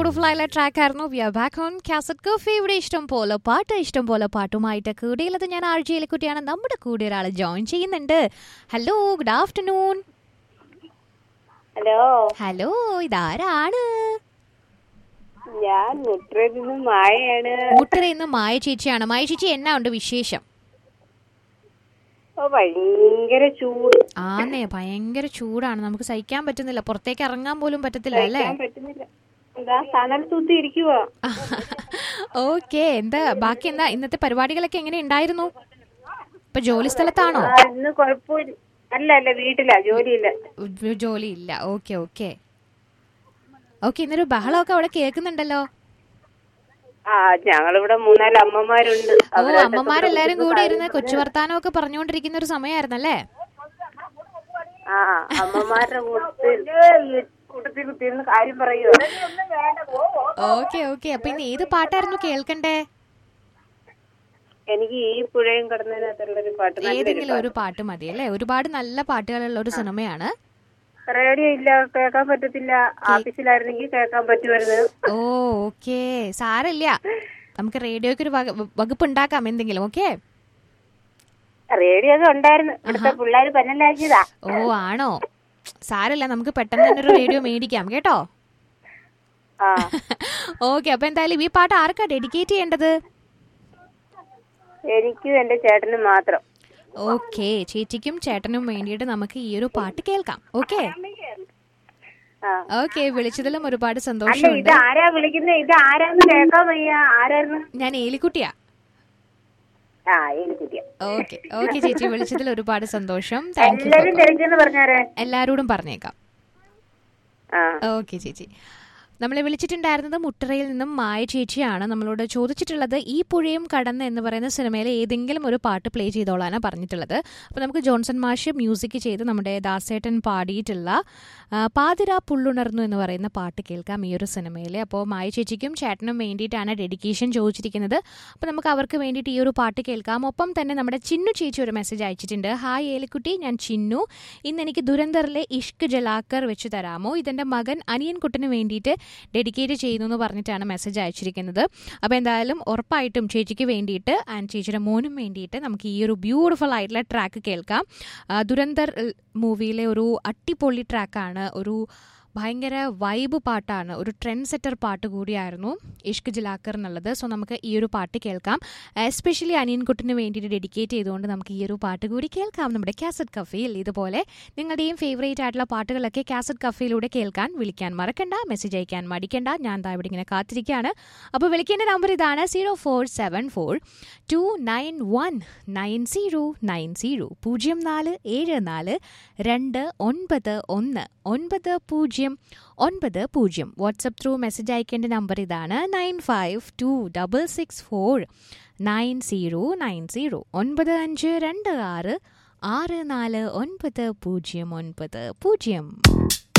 Beautiful ആയിട്ടുള്ള track ആയിരുന്നു. V are back on cassette cafe. ഇവിടെ ഇഷ്ടം പോലെ പാട്ടുമായിട്ട് കൂടെയുള്ളത് ഞാൻ ആഴ്ചയിലെ കുട്ടിയാണ്. നമ്മുടെ കൂടെ ഒരാൾ ജോയിൻ ചെയ്യുന്നുണ്ട്. Hello, good afternoon. ഹലോ, ഇതാരാണ്? ഞാൻ മുട്ടറയിൽ മായയാണ്. മുട്ടറയിൽ മായ ചേച്ചിയാണ്. മായ ചേച്ചി, എന്നാ ഉണ്ട് വിശേഷം? ഭയങ്കര ചൂട്. ആന്നേ, ഭയങ്കര ചൂടാണ്. നമുക്ക് സഹിക്കാൻ പറ്റുന്നില്ല. പുറത്തേക്ക് ഇറങ്ങാൻ പോലും പറ്റത്തില്ല അല്ലേ? ഓക്കെ, എന്താ ബാക്കി? എന്താ ഇന്നത്തെ പരിപാടികളൊക്കെ എങ്ങനെ ഉണ്ടായിരുന്നു? ഇപ്പൊ ജോലി സ്ഥലത്താണോ? ഇന്ന് കുഴപ്പമില്ല. അല്ല, വീട്ടിലാ. ജോലിയില്ല. Okay okay okay. ഇന്നൊരു ബഹളമൊക്കെ അവിടെ കേൾക്കുന്നുണ്ടല്ലോ. ഞങ്ങളിവിടെ 3-4 അമ്മമാരുണ്ട്. അമ്മമാരെല്ലാരും കൂടി ഇരുന്ന് കൊച്ചു വർത്താനം ഒക്കെ പറഞ്ഞുകൊണ്ടിരിക്കുന്ന ഒരു സമയമായിരുന്നല്ലേ? അമ്മമാരുടെ കൂട്ടത്തിൽ കുത്തിയിരുന്ന് കാര്യം പറയുക. Okay okay. അപ്പൊ ഇന്ന് ഏത് പാട്ടായിരുന്നു കേൾക്കണ്ടേ? എനിക്ക് ഈ പുഴയും കടന്നതിനകത്തുള്ളൊരു പാട്ട്. ഏതെങ്കിലും ഒരു പാട്ട് മതി അല്ലേ? ഒരുപാട് നല്ല പാട്ടുകളുള്ള ഒരു സിനിമയാണ്. റേഡിയോ ഇല്ല, കേൾക്കാൻ പറ്റത്തില്ല. ഓഫീസിലായിരുന്നെങ്കിൽ കേൾക്കാൻ പറ്റുമായിരുന്നു. ഓക്കെ, സാരമില്ല. നമുക്ക് റേഡിയോക്ക് ഒരു വകുപ്പ് ഉണ്ടാക്കാം എന്തെങ്കിലും. ഓക്കെ, റേഡിയോ ഒക്കെ ഉണ്ടായിരുന്നു. ഇവിടുത്തെ പിള്ളേര് പന്നലാക്കിയതാ. ആണോ? സാരമില്ല, നമുക്ക് പെട്ടെന്ന് തന്നെ ഒരു റേഡിയോ മേടിക്കാം കേട്ടോ. ഓക്കെ, അപ്പൊ എന്തായാലും ഈ പാട്ട് ആർക്കാ ഡെഡിക്കേറ്റ് ചെയ്യേണ്ടത്? എനിക്കും എന്റെ ചേട്ടനും മാത്രം. ഓക്കെ, ചേച്ചിക്കും ചേട്ടനും വേണ്ടിയിട്ട് നമുക്ക് ഈ ഒരു പാട്ട് കേൾക്കാം. Okay okay. വിളിച്ചതിലും ഒരുപാട് സന്തോഷമുണ്ട്. ആരാ വിളിക്കുന്നത്? ഇത് ആരാന്ന് കേൾക്കാൻ വയ്യ. ആരായിരുന്നു? ഞാൻ ഏലിക്കുട്ടിയാ. ഓക്കെ ഓക്കെ ചേച്ചി, വിളിച്ചതിൽ ഒരുപാട് സന്തോഷം. Thank you. എല്ലാരോടും പറഞ്ഞേക്കാം. ഓക്കെ ചേച്ചി. നമ്മളെ വിളിച്ചിട്ടുണ്ടായിരുന്നത് മുട്ടറയിൽ നിന്നും മായ ചേച്ചിയാണ്. നമ്മളോട് ചോദിച്ചിട്ടുള്ളത് ഈ പുഴയും കടന്ന് എന്ന് പറയുന്ന സിനിമയിലെ ഏതെങ്കിലും ഒരു പാട്ട് പ്ലേ ചെയ്തോളാനാണ് പറഞ്ഞിട്ടുള്ളത്. അപ്പോൾ നമുക്ക് ജോൺസൺ മാഷ് മ്യൂസിക് ചെയ്ത് നമ്മുടെ ദാസേട്ടൻ പാടിയിട്ടുള്ള പാതിരാ പുള്ളുണർന്നു എന്ന് പറയുന്ന പാട്ട് കേൾക്കാം ഈ ഒരു സിനിമയിൽ. അപ്പോൾ മായ ചേച്ചിക്കും ചേട്ടനും വേണ്ടിയിട്ടാണ് ഡെഡിക്കേഷൻ ചോദിച്ചിരിക്കുന്നത്. അപ്പോൾ നമുക്ക് അവർക്ക് വേണ്ടിയിട്ട് ഈ ഒരു പാട്ട് കേൾക്കാം. ഒപ്പം തന്നെ നമ്മുടെ ചിന്നു ചേച്ചി ഒരു മെസ്സേജ് അയച്ചിട്ടുണ്ട്. ഹായ് ഏലിക്കുട്ടി, ഞാൻ ചിന്നു. ഇന്ന് എനിക്ക് ദുരന്തറിലെ ഇഷ്ക് ജലാക്കർ വെച്ച് തരാമോ? ഇതെൻ്റെ മകൻ അനിയൻകുട്ടന് വേണ്ടിയിട്ട് ഡെഡിക്കേറ്റ് ചെയ്യുന്നു എന്ന് പറഞ്ഞിട്ടാണ് മെസ്സേജ് അയച്ചിരിക്കുന്നത്. അപ്പോൾ എന്തായാലും ഉറപ്പായിട്ടും ചേച്ചിക്ക് വേണ്ടിയിട്ട് ആൻഡ് ചേച്ചിയുടെ മോനും വേണ്ടിയിട്ട് നമുക്ക് ഈ ഒരു ബ്യൂട്ടിഫുൾ ആയിട്ടുള്ള ട്രാക്ക് കേൾക്കാം. ദുരന്തർ മൂവിയിലെ ഒരു അടിപൊളി ട്രാക്കാണ്. ഒരു ഭയങ്കര വൈബ് പാട്ടാണ്. ഒരു ട്രെൻഡ് സെറ്റർ പാട്ട് കൂടിയായിരുന്നു ഇഷ്ക് ജലാക്കർ എന്നുള്ളത്. സോ നമുക്ക് ഈ ഒരു പാട്ട് കേൾക്കാം. എസ്പെഷ്യലി അനിയൻകുട്ടിന് വേണ്ടിയിട്ട് ഡെഡിക്കേറ്റ് ചെയ്തുകൊണ്ട് നമുക്ക് ഈ ഒരു പാട്ട് കൂടി കേൾക്കാം നമ്മുടെ കാസറ്റ് കഫേയിൽ. ഇതുപോലെ നിങ്ങളുടെയും ഫേവറേറ്റ് ആയിട്ടുള്ള പാട്ടുകളൊക്കെ കാസറ്റ് കഫേയിലൂടെ കേൾക്കാൻ വിളിക്കാൻ മറക്കണ്ട, മെസ്സേജ് അയക്കാൻ മടിക്കണ്ട. ഞാൻ ദാ ഇവിടെ ഇങ്ങനെ കാത്തിരിക്കുകയാണ്. അപ്പോൾ വിളിക്കേണ്ട നമ്പർ ഇതാണ് 0474291909 0424291990. വാട്സപ്പ് ത്രൂ മെസ്സേജ് അയക്കേണ്ട നമ്പർ ഇതാണ് 9526469090 9526649090.